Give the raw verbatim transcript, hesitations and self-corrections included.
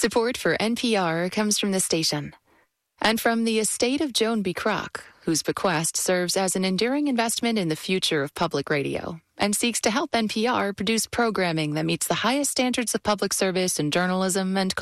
Support for N P R comes from the station and from the estate of Joan B. Kroc, whose bequest serves as an enduring investment in the future of public radio and seeks to help N P R produce programming that meets the highest standards of public service and journalism and